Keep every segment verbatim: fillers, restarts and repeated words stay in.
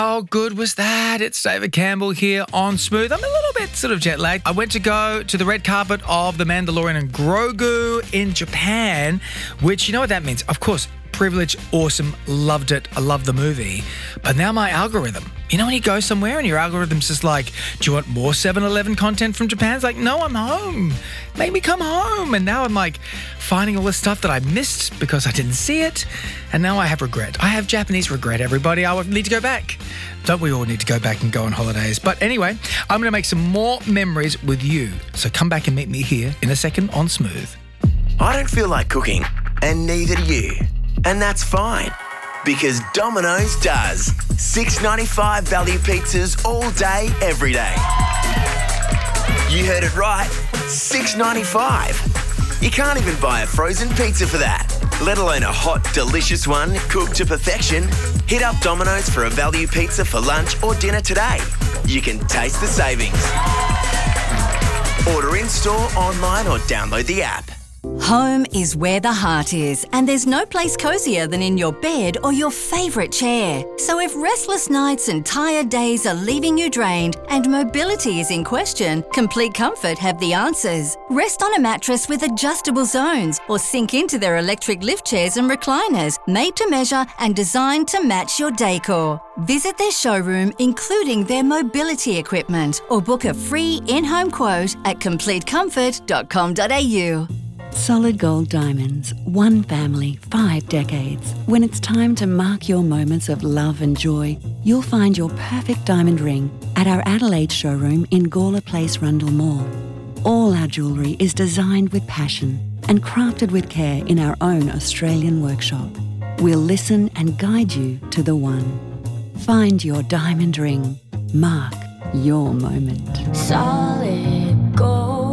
How good was that? It's David Campbell here on Smooth. I'm a little bit sort of jet lagged. I went to go to the red carpet of The Mandalorian and Grogu in Japan, which, you know what that means? Of course, privilege, awesome, loved it. I love the movie. But now my algorithm, you know when you go somewhere and your algorithm's just like, do you want more seven eleven content from Japan? It's like, no, I'm home. Make me come home. And now I'm like finding all this stuff that I missed because I didn't see it. And now I have regret. I have Japanese regret, everybody. I need to go back. Don't we all need to go back and go on holidays? But anyway, I'm going to make some more memories with you. So come back and meet me here in a second on Smooth. I don't feel like cooking, and neither do you. And that's fine, because Domino's does. six dollars ninety-five value pizzas all day, every day. You heard it right, six dollars ninety-five. You can't even buy a frozen pizza for that, let alone a hot, delicious one cooked to perfection. Hit up Domino's for a value pizza for lunch or dinner today. You can taste the savings. Order in-store, online or download the app. Home is where the heart is, and there's no place cozier than in your bed or your favourite chair. So if restless nights and tired days are leaving you drained and mobility is in question, Complete Comfort have the answers. Rest on a mattress with adjustable zones or sink into their electric lift chairs and recliners, made to measure and designed to match your decor. Visit their showroom, including their mobility equipment, or book a free in-home quote at complete comfort dot com dot a u. Solid Gold Diamonds, one family, five decades. When it's time to mark your moments of love and joy, you'll find your perfect diamond ring at our Adelaide showroom in Gawler Place, Rundle Mall. All our jewellery is designed with passion and crafted with care in our own Australian workshop. We'll listen and guide you to the one. Find your diamond ring. Mark your moment. Solid Gold.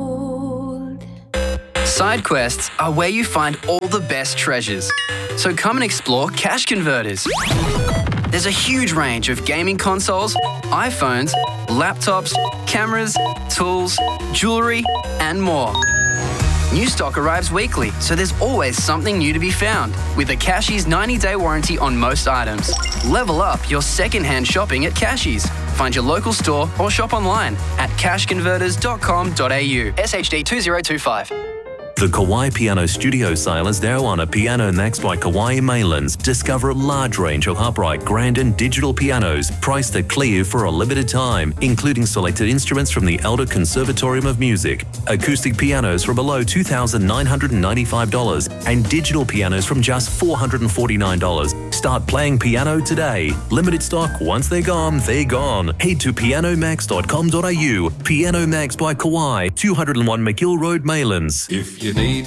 Side quests are where you find all the best treasures. So come and explore Cash Converters. There's a huge range of gaming consoles, iPhones, laptops, cameras, tools, jewellery, and more. New stock arrives weekly, so there's always something new to be found. With a Cashies ninety-day warranty on most items. Level up your second-hand shopping at Cashies. Find your local store or shop online at cash converters dot com dot a u. S H D two zero two five. The Kawai Piano Studio Sale is now on at Piano Next by Kawai Maylands. Discover a large range of upright, grand and digital pianos priced at clear for a limited time, including selected instruments from the Elder Conservatorium of Music, acoustic pianos from below two thousand nine hundred ninety-five dollars and digital pianos from just four hundred forty-nine dollars. Start playing piano today. Limited stock. Once they're gone, they're gone. Head to piano max dot com dot a u. Piano Max by Kawai, two oh one McGill Road, Maylands. If you need